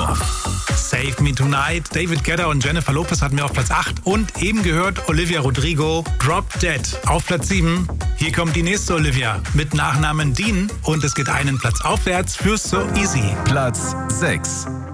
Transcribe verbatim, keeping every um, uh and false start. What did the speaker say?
Düsseldorf. Save Me Tonight, David Guetta und Jennifer Lopez hatten wir auf Platz acht. Und eben gehört Olivia Rodrigo, Drop Dead auf Platz sieben. Hier kommt die nächste Olivia mit Nachnamen Dean und es geht einen Platz aufwärts für So Easy. Platz sechs.